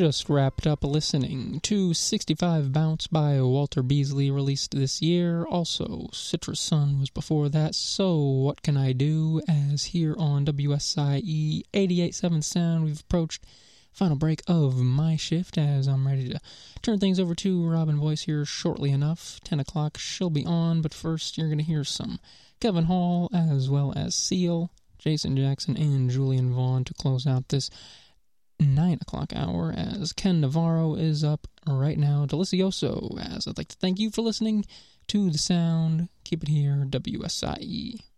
just wrapped up listening to 65 Bounce by Walter Beasley, released this year. Also, Citrus Sun was before that. So What Can I Do? As here on WSIE 88.7 Sound, we've approached final break of my shift as I'm ready to turn things over to Robin Voice here shortly enough. 10 o'clock she'll be on, but first you're going to hear some Kevin Hall as well as Seal, Jason Jackson, and Julian Vaughn to close out this 9 o'clock hour, as Ken Navarro is up right now. Delicioso, as I'd like to thank you for listening to The Sound. Keep it here, WSIE.